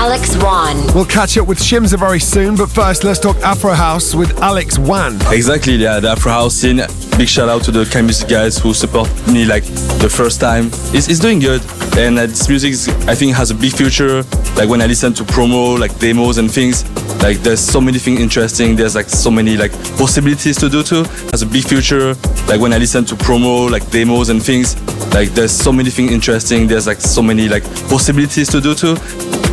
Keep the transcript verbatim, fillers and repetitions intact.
Alex Wan. We'll catch up with Shimza very soon, but first let's talk Afro House with Alex Wan. Exactly, yeah, the Afro House scene. Big shout out to the Kind Music guys who support me like the first time. It's, it's doing good, and uh, this music is, I think has a big future. Like when I listen to promo, like demos and things, like there's so many things interesting. There's like so many like possibilities to do too. Has a big future. Like when I listen to promo, like demos and things, like there's so many things interesting. There's like so many like possibilities to do too.